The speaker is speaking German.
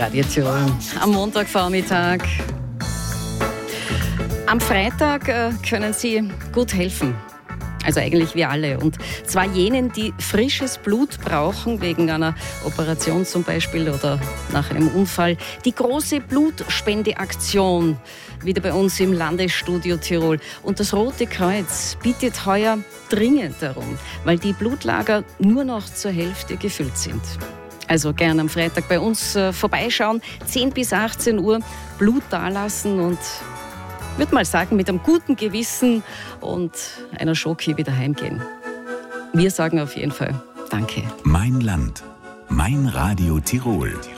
Radio Tirol am Montagvormittag. Am Freitag können Sie gut helfen. Also eigentlich wir alle. Und zwar jenen, die frisches Blut brauchen, wegen einer Operation zum Beispiel oder nach einem Unfall. Die große Blutspendeaktion wieder bei uns im Landesstudio Tirol. Und das Rote Kreuz bittet heuer dringend darum, weil die Blutlager nur noch zur Hälfte gefüllt sind. Also gerne am Freitag bei uns vorbeischauen, 10 bis 18 Uhr Blut dalassen und würde mal sagen, mit einem guten Gewissen und einer Schoki wieder heimgehen. Wir sagen auf jeden Fall Danke. Mein Land, mein Radio Tirol.